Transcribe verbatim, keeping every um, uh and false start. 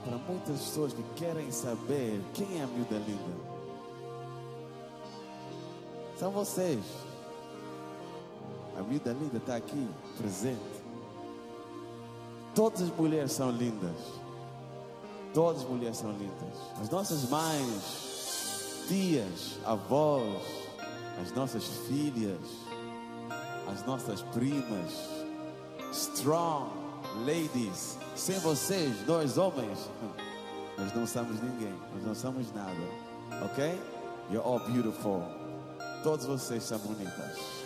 para muitas pessoas que querem saber quem é a miúda linda. São vocês. A miúda linda está aqui, presente. Todas as mulheres são lindas. Todas as mulheres são lindas. As nossas mães, tias, avós, as nossas filhas, as nossas primas, strong ladies. Sem vocês, nós homens, nós não somos ninguém, nós não somos nada, ok? You're all beautiful. Todos vocês são bonitas.